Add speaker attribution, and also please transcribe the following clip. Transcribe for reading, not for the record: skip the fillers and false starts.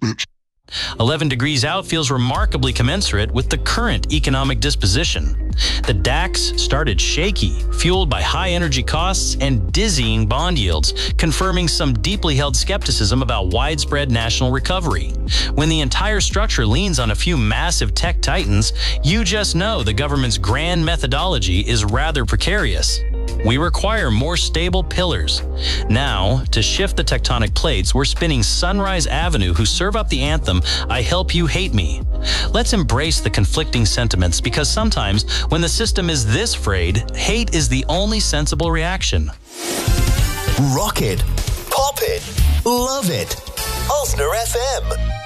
Speaker 1: 11 degrees out feels remarkably commensurate with the current economic disposition. The DAX started shaky, fueled by high energy costs and dizzying bond yields, confirming some deeply held skepticism about widespread national recovery. When the entire structure leans on a few massive tech titans, you just know the government's grand methodology is rather precarious. We require more stable pillars. Now, to shift the tectonic plates, we're spinning Sunrise Avenue, who serve up the anthem, "I Help You Hate Me." Let's embrace the conflicting sentiments, because sometimes, when the system is this frayed, hate is the only sensible reaction.
Speaker 2: Rock it, pop it, love it. Ulster FM.